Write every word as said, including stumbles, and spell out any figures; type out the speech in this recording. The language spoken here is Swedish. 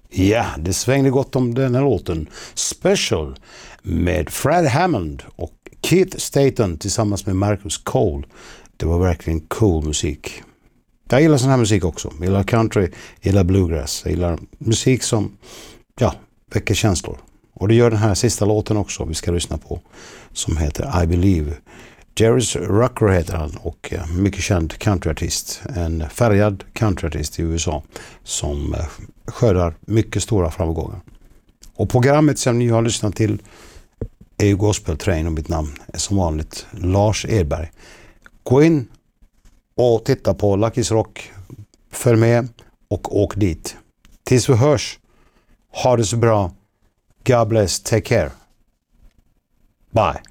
Ja, det svängde gott om den här låten. Special med Fred Hammond och Keith Staton tillsammans med Marcus Cole. Det var verkligen cool musik. Jag gillar sån här musik också. Jag gillar country, jag gillar bluegrass. Jag gillar musik som ja, väcker känslor. Och det gör den här sista låten också vi ska lyssna på, som heter I Believe. Jerry Rucker heter han och mycket känd countryartist. En färgad countryartist i U S A som skördar mycket stora framgångar. Och programmet som ni har lyssnat till är ju Gospel Train och mitt namn är som vanligt Lars Edberg. Gå in och titta på Lucky's Rock, följ med och åk dit. Tills vi hörs, ha det så bra. God bless, take care. Bye.